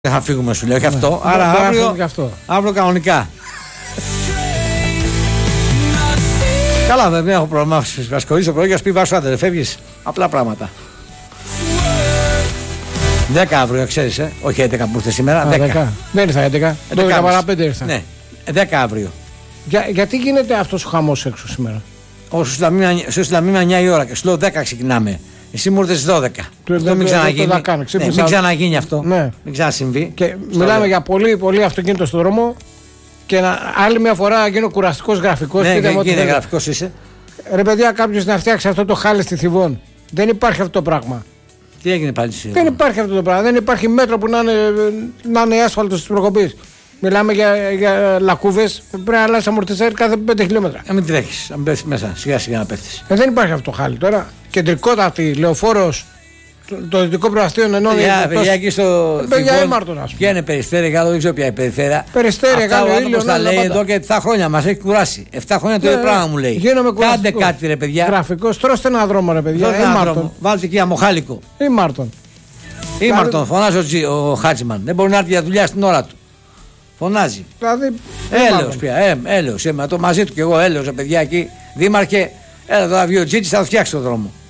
Δεν θα φύγουμε, σου λέω, όχι αυτό. Άρα αύριο κανονικά. Καλά, δεν έχω πρόβλημα. Ασχολείσαι το πρωί και α πει Βάσο, άντε, δεν φεύγει. Απλά πράγματα. 10 αύριο, ξέρει, όχι 11 που ήρθε σήμερα. 10. Δεν ήρθα 11. 12 παρά 5 ήρθα. Ναι, 10 αύριο. Γιατί γίνεται αυτό ο χαμό έξω σήμερα? Όσο σου στείλα μήνυμα 9 η ώρα και σου λέω 10 ξεκινάμε. Εσύ μου ήρθες 12. Αυτό μην ξαναγίνει. Μην ξαναγίνει αυτό. Ναι. Μην ξανασυμβεί. Και μιλάμε για πολύ αυτοκίνητο στον δρόμο και άλλη μια φορά γίνω κουραστικός γραφικός. Ναι, γίνε γραφικός είσαι. Ρε παιδιά, κάποιος να φτιάξει αυτό το χάλι στη Θηβών. Δεν υπάρχει αυτό το πράγμα. Τι έγινε πάλι σήμερα? Δεν υπάρχει αυτό το πράγμα. Δεν υπάρχει μέτρο που να είναι άσφαλτος της προκοπής. Μιλάμε για λακκούβες. Πρέπει να αλλάζει αμορτισέρ κάθε 5 χιλιόμετρα. Μην τρέχεις, να πέφτεις μέσα. Σιγά σιγά να πέφτεις. Δεν υπάρχει αυτό το χάλι τώρα. Κεντρικότατη, λεωφόρος, το δυτικό προαστίον ενώνει. Παιδιά εκεί στο. Παιδιά Ήμαρτον, ας πούμε. Ποια είναι Περιστέρια, δεν ξέρω ποια είναι Περιστέρια. Περιστέρια, Γάλλο Ήλιο. Τα λέει εδώ και 7 χρόνια, μας έχει κουράσει. 7 χρόνια το ίδιο πράγμα μου λέει. Κάντε κάτι, ρε παιδιά. Γραφικό, στρώστε ένα δρόμο, ρε παιδιά. Βάλτε εκεί αμοχάλικο. Ήμαρτον, φωνάζει ο Χάτσιμαν. Δεν μπορεί να έρθει για δουλειά στην ώρα του. Φωνάζει. Δηλαδή. Έλεος πια. Έλεος. Μαζί του κι εγώ έλεος, παιδιά εκεί. Δήμαρχε, έλα τώρα βγει ο Τζίτσις, θα το φτιάξει το δρόμο.